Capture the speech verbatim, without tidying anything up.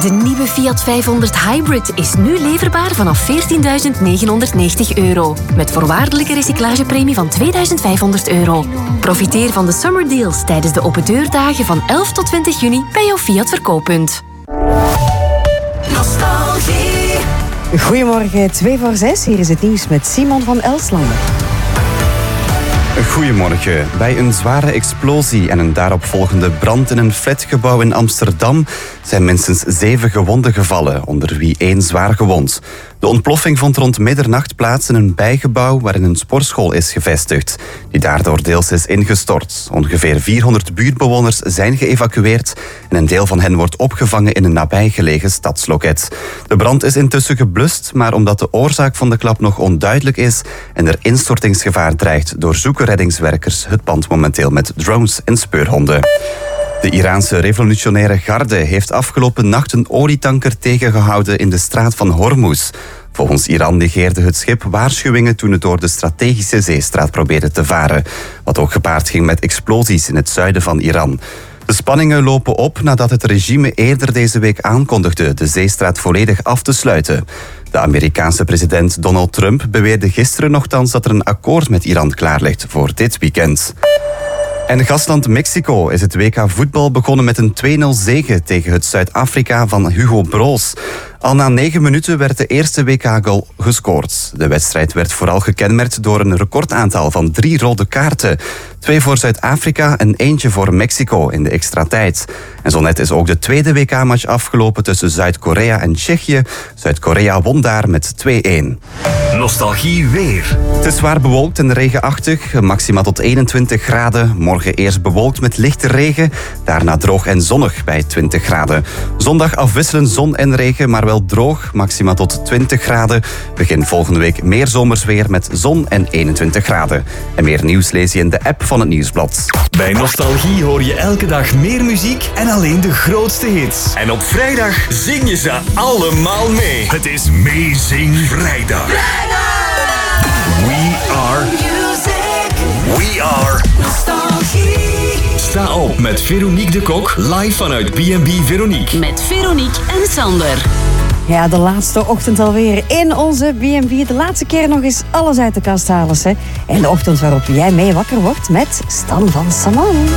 De nieuwe Fiat vijfhonderd Hybrid is nu leverbaar vanaf veertienduizend negenhonderdnegentig euro. Met voorwaardelijke recyclagepremie van tweeduizend vijfhonderd euro. Profiteer van de summer deals tijdens de opendeurdagen van elf tot twintig juni bij jouw Fiat verkooppunt. Nostalgie. Goedemorgen, twee voor zes. Hier is het nieuws met Simon van Elslander. Goedemorgen. Bij een zware explosie en een daaropvolgende brand in een flatgebouw in Amsterdam zijn minstens zeven gewonden gevallen, onder wie één zwaar gewond. De ontploffing vond rond middernacht plaats in een bijgebouw waarin een sportschool is gevestigd, die daardoor deels is ingestort. Ongeveer vierhonderd buurtbewoners zijn geëvacueerd en een deel van hen wordt opgevangen in een nabijgelegen stadsloket. De brand is intussen geblust, maar omdat de oorzaak van de klap nog onduidelijk is en er instortingsgevaar dreigt, doorzoeken reddingswerkers het pand momenteel met drones en speurhonden. De Iraanse revolutionaire garde heeft afgelopen nacht een olietanker tegengehouden in de straat van Hormuz. Volgens Iran negeerde het schip waarschuwingen toen het door de strategische zeestraat probeerde te varen, wat ook gepaard ging met explosies in het zuiden van Iran. De spanningen lopen op nadat het regime eerder deze week aankondigde de zeestraat volledig af te sluiten. De Amerikaanse president Donald Trump beweerde gisteren nogthans dat er een akkoord met Iran klaar ligt voor dit weekend. En gastland Mexico is het W K voetbal begonnen met een twee nul zege tegen het Zuid-Afrika van Hugo Broos. Al na negen minuten werd de eerste W K-goal gescoord. De wedstrijd werd vooral gekenmerkt door een recordaantal van drie rode kaarten. Twee voor Zuid-Afrika en eentje voor Mexico in de extra tijd. En zo net is ook de tweede W K-match afgelopen tussen Zuid-Korea en Tsjechië. Zuid-Korea won daar met twee-een. Nostalgie weer. Het is zwaar bewolkt en regenachtig, maxima tot eenentwintig graden. Morgen eerst bewolkt met lichte regen, daarna droog en zonnig bij twintig graden. Zondag afwisselend zon en regen, maar wel droog, maxima tot twintig graden. Begin volgende week meer zomers weer met zon en eenentwintig graden. En meer nieuws lees je in de app van het Nieuwsblad. Bij Nostalgie hoor je elke dag meer muziek en alleen de grootste hits. En op vrijdag zing je ze allemaal mee. Het is Meezing Vrijdag. We are music. We are Nostalgie. Sta op met Veronique de Kok live vanuit B en B Veronique. Met Veronique en Sander. Ja, de laatste ochtend alweer in onze B en B. De laatste keer nog eens alles uit de kast halen. Hè. En de ochtend waarop jij mee wakker wordt met Stan van Saman.